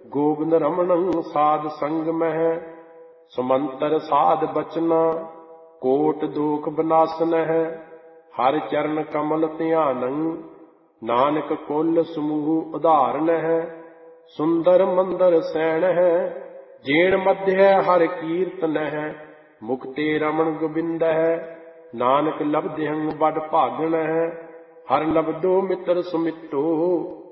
ਗੋਬਿੰਦ ਰਮਣੰ ਸਾਧ ਸੰਗ ਮਹਿ, ਸੁਮੰਤਰ ਸਾਧ ਬਚਨਾ ਕੋਟ ਦੋਖ ਬਨਾਸਨਹਿ। ਹਰਿ ਚਰਨ ਕਮਲ ਧਿਆਨੰ ਨਾਨਕ ਕੁਲ ਸਮੂਹ ਉਧਾਰਨਹਿ। ਸੁੰਦਰ ਮੰਦਰ ਸੈਣਹਿ ਜੇਣ ਮਧਿਐ ਹਰਿ ਕੀਰਤਨਹਿ। ਮੁਕਤੇ ਰਮਣ ਗੋਬਿੰਦਹਿ ਨਾਨਕ ਲਬਧਿਅੰ ਬਡ ਭਾਗਣਹਿ। ਹਰਿ ਲਬਦੋ ਮਿਤਰ ਸੁਮਿਤੋ